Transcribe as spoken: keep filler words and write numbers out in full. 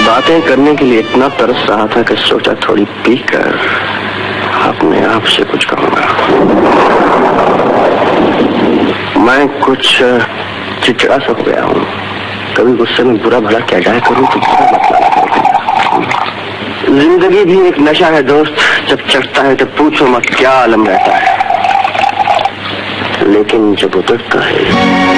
बातें करने के लिए इतना तरस रहा था कि सोचा थोड़ी पीकर अपने आप से कुछ कहूंगा। मैं कुछ चिड़चिड़ा सा हो गया हूँ। कभी गुस्से में बुरा भला क्या जाए करूँ तो बुरा मतलब। जिंदगी भी एक नशा है दोस्त, जब चढ़ता है तो पूछो मत क्या आलम रहता है, लेकिन जब उतरता है